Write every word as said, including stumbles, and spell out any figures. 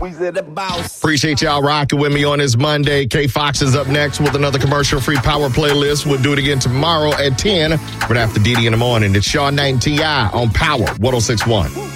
Weezy the boss. Appreciate y'all rocking with me on this Monday. K Fox is up next with another commercial-free power playlist. We'll do it again tomorrow at ten. Right after Diddy in the morning. It's Shawn Knight and T I on Power one oh six point one.